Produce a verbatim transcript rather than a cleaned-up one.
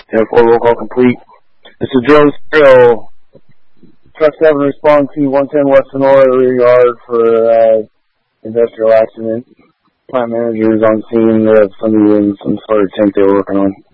ten four, roll call complete. This is Joe Strill. Truck seven respond to one ten West Sonora rear yard for uh, industrial accident. Plant managers on scene. They have somebody in some sort of tank they were working on.